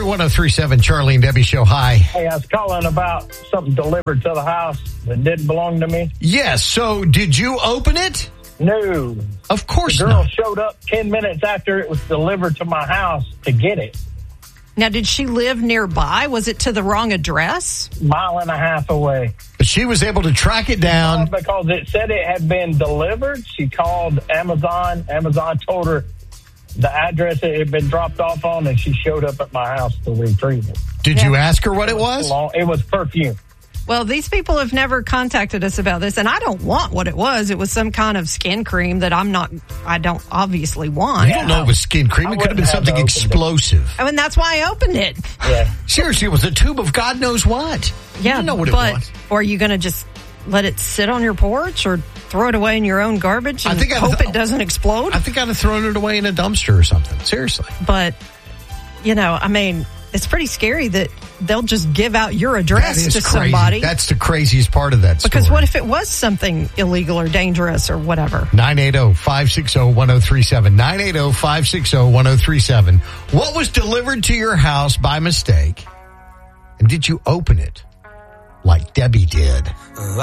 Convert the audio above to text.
Country 103.7, Charlie and Debbie Show. Hi. Hey, I was calling about something delivered to the house that didn't belong to me. Yes, so did you open it? No. Of course The girl not. showed up 10 minutes after it was delivered to my house to get it. Now, did she live nearby? Was it to the wrong address? Mile and a half away. But she was able to track it down. Because it said it had been delivered, she called Amazon. Amazon told her the address it had been dropped off on, and she showed up at my house to retrieve it. Did you ask her what it was? It was perfume. Well, these people have never contacted us about this, and I don't want what it was. It was some kind of skin cream that I don't obviously want. You don't know it was skin cream. It could have been something explosive. I mean, that's why I opened it. Yeah. Seriously, it was a tube of God knows what. Yeah, You don't know what it but was. are you going to just let it sit on your porch or throw it away in your own garbage and hope it doesn't explode? I think I'd have thrown it away in a dumpster or something. Seriously. But, I mean, it's pretty scary that they'll just give out your address That is to crazy. somebody. That's the craziest part of that story. Because what if it was something illegal or dangerous or whatever? 980-560-1037. 980-560-1037. What was delivered to your house by mistake? And did you open it like Debbie did?